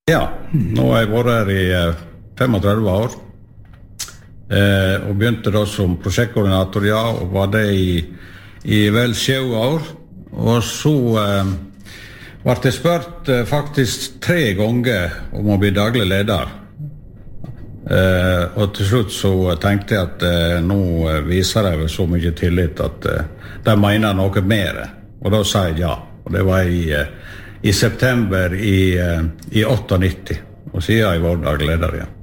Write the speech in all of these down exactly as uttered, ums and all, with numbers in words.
Ja, nå har jeg vært her i femogtredve år, eh, og begynte da som prosjektkoordinator, ja, og var det i, i vel sju år, og så eh, var jeg spurt eh, faktisk tre ganger om å bli daglig leder. Eh, og til slutt så tenkte jeg at eh, nå viser jeg så mye tillit at eh, de mener noe mer, og da sa jeg ja, og det var i eh, i september i, i nittiåtte, og siden har jeg vært daglig leder igjen.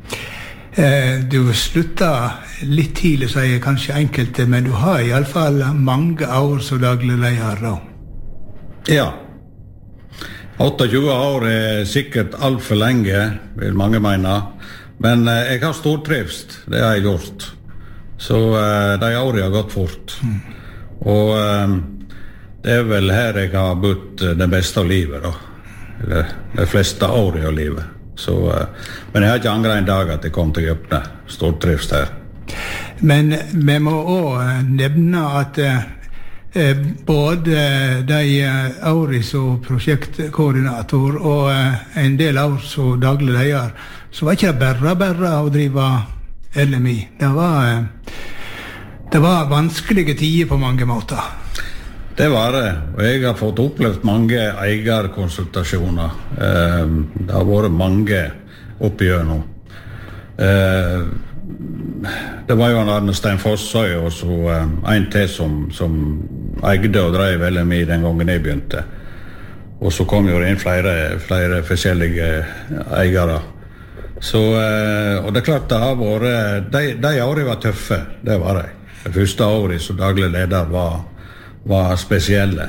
Eh, du sluttet litt tidlig, sier jeg kanskje enkelte, men du har i alle fall mange år som daglig leder da. Ja. tjueåtte år er sikkert alt for lenge, vil mange mene, men eh, jeg har stortrivst, det har jeg gjort. Så eh, de årene har gått fort. Mm. Og eh, det er vel her jeg har bodd det beste av livet, da. Eller de fleste år av livet. Så, men jeg har ikke angret en dag at jeg kom til Egypten. Stortrivst her. Men vi må også nevne at eh, både de årene som prosjektkoordinator og eh, en del år som daglig leder, så var ikke det bare bare å drive L M I. Det var, eh, det var vanskelige tider på mange måter. Det var det, og jeg har fått opplevd mange eierkonsultasjoner. Eh, det har vært mange oppgjør nå. Eh, det var jo en Arne Stein Fossøy og så eh, en til som, som eide og drev L M I den gangen jeg begynte. Og så kom jo det inn flere, flere forskjellige eiere. Så, eh, og det er klart det har vært, de, de årene var tøffe, det var det. Det første året som daglig leder var var spesielle.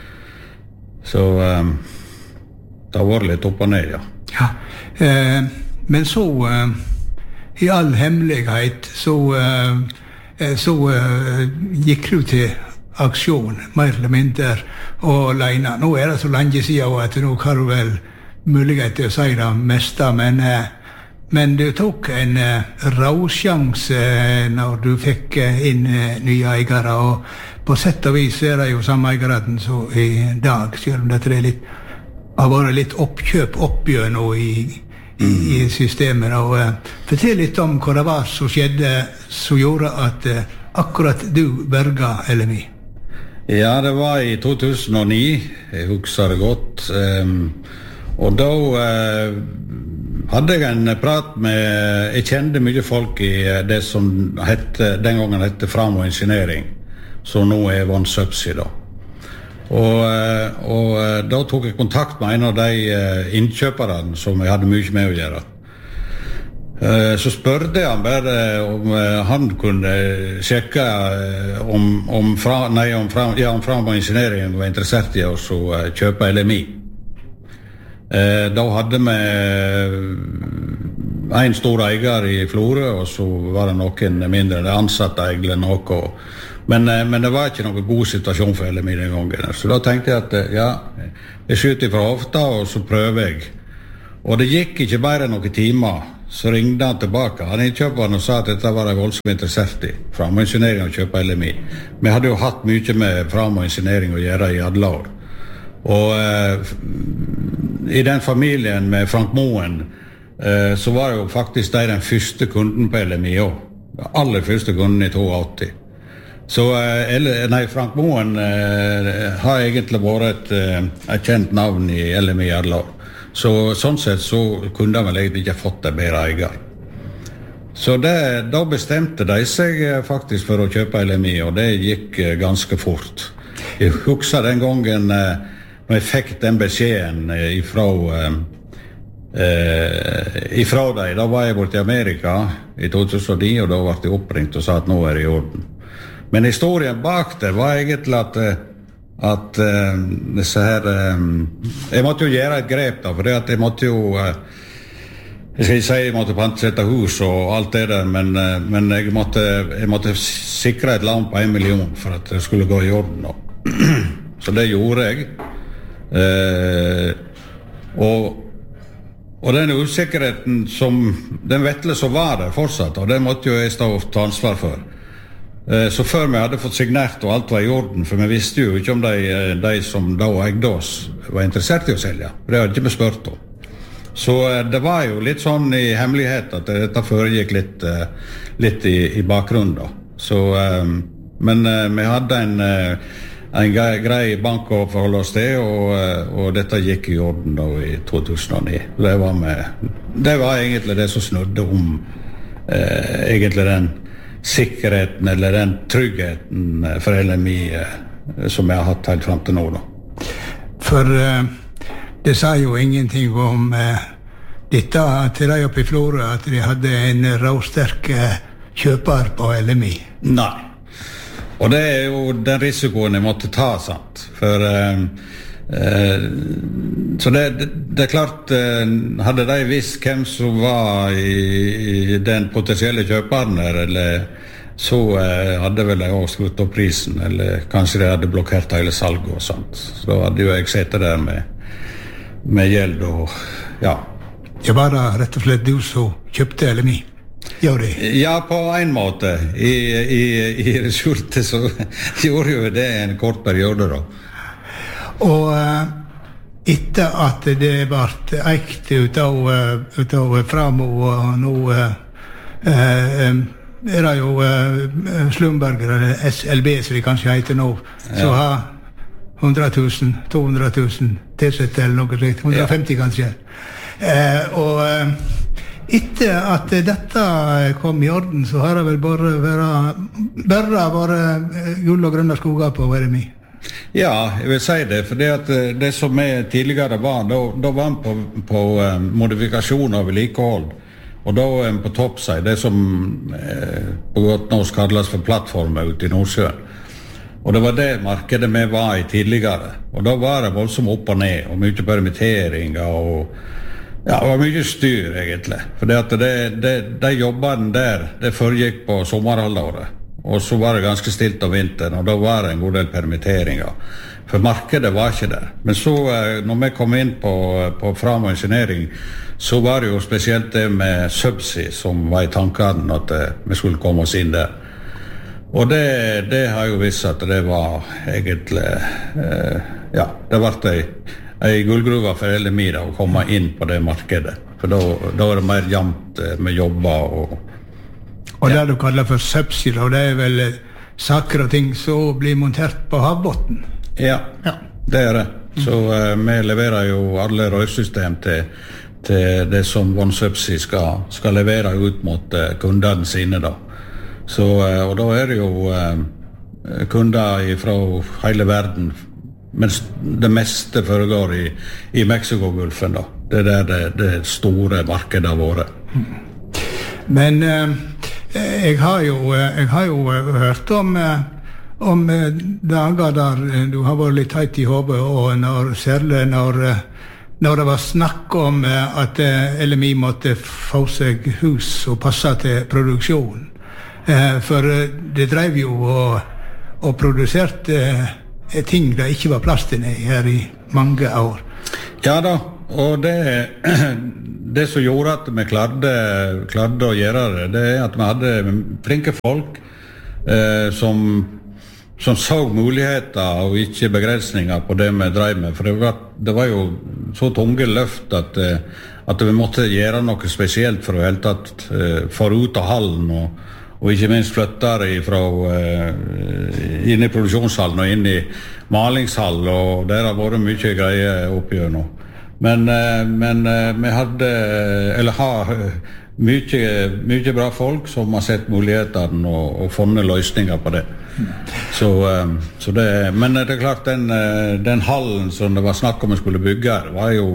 Så um, det har vært litt opp og ned, ja. Ja, eh, men så eh, i all hemmelighet så, eh, så eh, gikk du til aksjon, mer eller mindre, og alene. Nå er det så lenge siden at nå har du vel mulighet til å si det meste, men eh, Men du tok en uh, råsjanse uh, når du fikk uh, inn uh, nye eiere, og på sett og vis er det jo samme eieren som i dag, selv om det er litt, har vært litt oppkjøp oppgjør nå i, i, i systemet. Og, uh, fortell litt om hva det var som skjedde, som gjorde at uh, akkurat du berget L M I. Ja, det var i to tusen og ni, jeg husker det godt, um, og da uh, hadde jeg en prat med, jeg kjente mye folk i det som hette, den gangen hette Framo Engineering, som nå er OneSubsea da. Og, og da tok jeg kontakt med en av de innkjøperne som jeg hadde mye med å gjøre. Så spørte jeg han bare om han kunne sjekke om, om, fra, nei, om, fra, ja, om Framo Engineering var interessert i å kjøpe L M I. Eh, da hadde vi en stor eier i Florø, og så var det noen mindre, det ansatte egentlig noe. Men, eh, men det var ikke noen god situasjon for L M I den gangen. Så da tenkte jeg at ja, jeg skyter fra hofta, og så prøver jeg. Og det gikk ikke bare noen timer, så ringte han tilbake. Han innkjøperen og sa at dette var jeg voldsomt interessert i, Framo Engineering å kjøpe L M I. Vi hadde jo hatt mye med Framo Engineering å gjøre i alle år. Og eh, i den familien med Frank Moen eh, så var det jo faktisk de den første kunden på L M I også. Den aller første kunden i åttito. Så eh, nei, Frank Moen eh, har egentlig vært et, eh, et kjent navn i L M I alle år. Så sånn sett så kunne de vel egentlig ikke fått det bedre eier. Så det, da bestemte de seg faktisk for å kjøpe L M I, og det gikk eh, ganske fort. Jeg husker den gangen eh, når jeg fikk den beskjeden ifra, eh, ifra deg, da var jeg bort i Amerika i to tusen og ni, og da ble jeg oppringt og sa at nå er det i orden. Men historien bak det var egentlig at, at eh, disse her, eh, jeg måtte jo gjøre et grep da, for det at jeg måtte jo, eh, jeg skal ikke si jeg måtte pantsette hus og alt det der, men, eh, men jeg, måtte, jeg måtte sikre et land på en million for at det skulle gå i orden da. Så det gjorde jeg. Eh, og, og den usikkerheten som den vettle som var der fortsatt, og det måtte jo jeg stå og ta ansvar for. Eh, så før vi hadde fått signert og alt var i orden, for vi visste jo ikke om de, de som da eide oss var interessert i å selge, for det hadde ikke vi spurt om. Så det var jo litt sånn i hemmelighet at dette foregikk litt, litt i, i bakgrunnen da. Så, men vi hadde en, en grei bank å forholde oss til, og, og dette gikk i orden da i to tusen og ni. Det var, med, det var egentlig det som snudde om eh, egentlig den sikkerheten eller den tryggheten for L M I eh, som jeg har hatt helt frem til nå da. For uh, det sa jo ingenting om uh, dette til deg oppe i Florø, at de hadde en råsterk uh, kjøper på L M I. Nei. Og det er jo den risikoen jeg måtte ta, sant? For uh, uh, så det, det, det er klart, uh, hadde de visst hvem som var i, i den potensielle kjøperen der, eller så uh, hadde vel jeg også skrutt opp prisen, eller kanskje de hadde blokkert hele salget og sånt. Så da hadde jo jeg sett der med, med gjeld og, ja. Det var da rett og slett du som kjøpte L M I? Gjør det? Ja, på en måte. I, i, i resultet så gjorde jo det en kort periode da. Og uh, etter at det ble eikt ut av, uh, ut av Framo og nå uh, uh, er det jo uh, Slumberger, eller S L B som de kanskje heter nå, ja. Så har hundre tusen, to hundre tusen tilsett eller noe slikt, hundre og femti ja. Kanskje. Uh, og uh, etter at dette kom i orden, så har det vel bare vært bare vært gull og grønne skoger på L M I. Ja, jeg vil si det, for det, at det som jeg tidligere var, da, da var han på, på um, modifikasjon og vedlikehold. Og da er han på toppside, det som eh, på godt norsk kalles for plattformer ute i Nordsjøen. Og det var det markedet vi var i tidligere. Og da var det voldsomt opp og ned, og mye permitteringer, og ja, det var mye styr egentlig. For det at det, det, de jobbene der, det foregikk på sommerhalvåret. Og så var det ganske stilt om vinteren, og da var det en god del permitteringer. For markedet var ikke der. Men så, når vi kom inn på, på Framo Engineering, så var det jo spesielt det med Subsea som var i tankene at vi skulle komme oss inn der. Og det, det har jo vist at det var egentlig, eh, ja, det var en gullgruve for L M I da, å komme inn på det markedet. For da, da var det mer jevnt med jobber og... Og det du kaller for Subsea, og det er vel saker og ting som blir montert på havbotten? Ja, ja. Det er det. Så uh, vi leverer jo alle rørsystem til, til det som OneSubsea skal, skal levere ut mot uh, kundene sine da. Så, uh, og da er det jo uh, kunder fra hele verden, mens det meste foregår i, i Mexiko-gulfen da. Det er der det, det store markedet har vært. Men uh, jeg, har jo, jeg har jo hørt om uh, om dager der du har vært litt høyt i hodet, og når, særlig når, når det var snakk om at L M I måtte få seg hus og passe til produksjon. For det drev jo og, og produserte ting det ikke var plass til her i mange år. Ja da, og det, det som gjorde at vi klarte, klarte å gjøre det, det er at vi hadde flinke folk eh, som som så muligheter og ikke begrensninger på det vi drev med. For det var, det var jo så tunge løft at, at vi måtte gjøre noe spesielt for å helt tatt få ut av hallen, og, og ikke minst flytte det fra inn i produksjonshallen og inn i malingshallen, og der har vært mye greier oppgjør nå. Men, men vi hadde, eller har mye, mye bra folk som har sett mulighetene og, og funnet løsninger på det. Så, så det, men det er klart, den, den hallen som det var snakk om vi skulle bygge, var jo,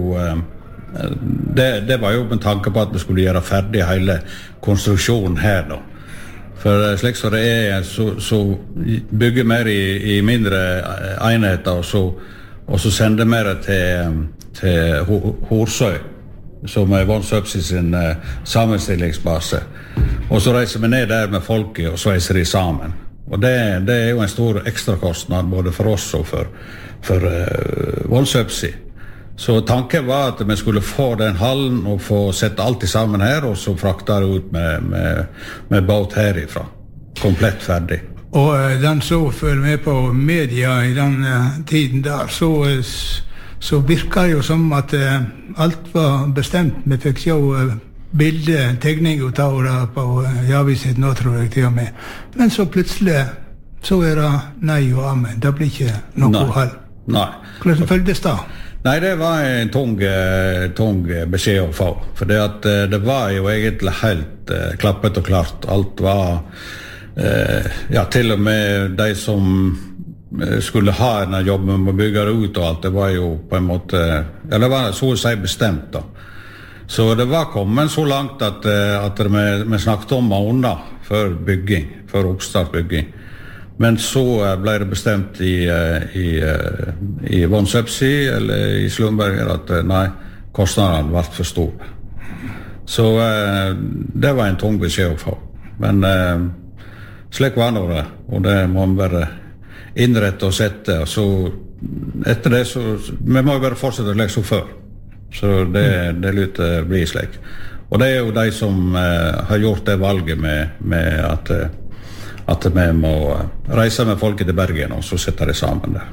det, det var jo med tanke på at vi skulle gjøre ferdig hele konstruksjonen her da. For slik som det er, så, så bygger mer i, i mindre enheter, og så, og så sender mer til, til Horsøy, som er OneSubsea sin uh, sammenstillingsbase. Og så reiser vi ned der med folket og sveiser de sammen. Og det, det er jo en stor ekstrakostnad både for oss og for, for uh, OneSubsea. Så tanken var at vi skulle få den hallen og få sette alt sammen her, og så frakte det ut med, med, med båt herifra. Komplett ferdig. Og uh, den så følger med på media i den uh, tiden der, så uh, så virker det jo som at eh, alt var bestemt. Vi fikk se eh, bilde, tegning ut av det på eh, Javiset nå, tror jeg til og med. Men så plutselig så er det nei og amen. Det blir ikke noe hall. Nei. Hvordan føltes det? Nei, det var en tung, tung beskjed å få. For det, at, det var jo egentlig helt uh, klappet og klart. Alt var, uh, ja, til og med de som skulle ha en jobb med å bygge det ut og alt, det var jo på en måte, ja, det var så å si bestemt da. Så det var kommet så langt at, at vi, vi snakket om måneder før bygging, før oppstartbygging. Men så ble det bestemt i, i, i OneSubsea eller i Slumberger at nei, kostnadene ble for store. Så det var en tung beskjed å få. Men slik var det, og det må man bare innrette og sette. Og så etter det så, vi må jo bare fortsette å legge så før. Så det, det lytter bli slik. Og det er jo de som har gjort det valget med, med at at vi må reise med folket til Bergen, og så sitter de sammen der.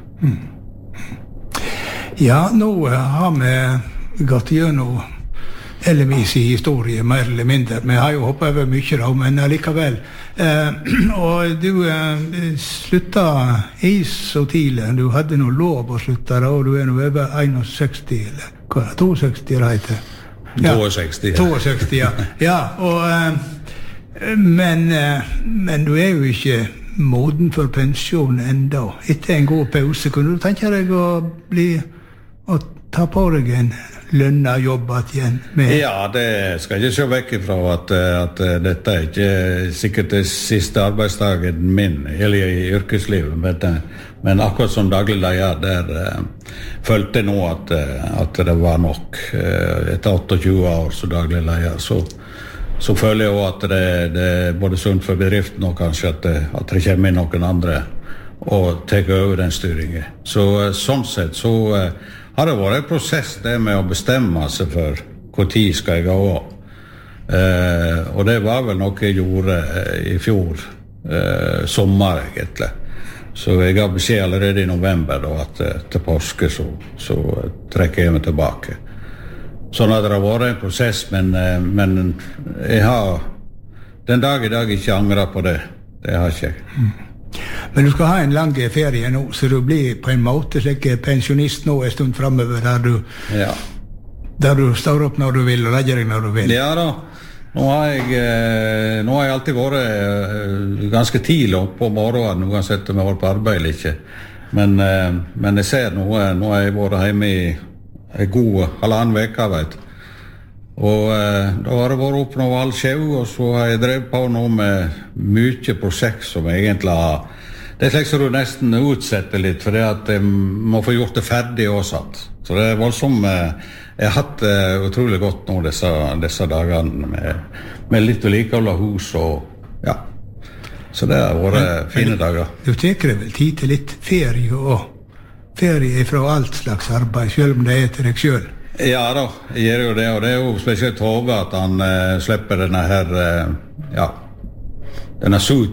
Mm. Ja, nå har vi gått gjennom heldigvis i historie, mer eller mindre. Vi har jo hoppet over mye da, men allikevel. Eh, og du eh, sluttet i så tidlig. Du hadde noe lov å slutte da, og du er nå over sekstien, eller hva er det? sekstito, det heter? Ja, sekstito. sekstito, ja. Ja, og... Eh, Men, men du er jo ikke moden for pensjon enda. Etter en god pause, kunne du tenke deg å bli, å ta på deg en lønna jobb igjen? Med? Ja, det skal jeg ikke se vekk ifra at, at dette er ikke sikkert det siste arbeidsdagen min, eller i yrkeslivet, men, men akkurat som daglig leder, der uh, følte jeg nå at, at det var nok. Uh, etter tjueåtte år som daglig leder, så så føler jeg også at det, det er både sunt for bedriften og kanskje at det, at det kommer inn noen andre og tar over den styringen. Så sånn sett så uh, har det vært en prosess det med å bestemme seg for hvor tid skal jeg gå av. Uh, og det var vel noe jeg gjorde uh, i fjor uh, sommer egentlig. Så jeg har beskjed allerede i november da, at uh, til påske så, så uh, trekker jeg meg tilbake. Sånn at det har vært en prosess, men, men jeg har den dag i dag ikke angret på det. Det har ikke jeg. Mm. Men du skal ha en lang ferie nå, så du blir på en måte slik pensjonist nå en stund fremover, der du, ja. der du står opp når du vil og legger deg når du vil. Ja da. Nå har jeg, nå har jeg alltid vært ganske tidlig opp på morgenen, uansett om jeg har vært på arbeid eller ikke. Men, men jeg ser nå, nå har jeg vært hjemme i en god halvannen veka, vet. Og eh, da har det vært opp noe halv sjau, og så har jeg drevet på nå med mye prosjekt som jeg egentlig har. Det er slik som du nesten utsetter litt, for det at jeg må få gjort det ferdig og satt. Så det er voldsomt. Eh, jeg har hatt det eh, utrolig godt nå disse, disse dagene med, med litt å likeholde hus og ja. Så det har vært men, fine men, dager. Du tenker vel tid til litt ferie og ferie fra alt slags arbeid, selv om det er til deg selv? Ja da, jeg gjør jo det, og det er jo spesielt Tove at han uh, slipper denne her, uh, ja, denne suit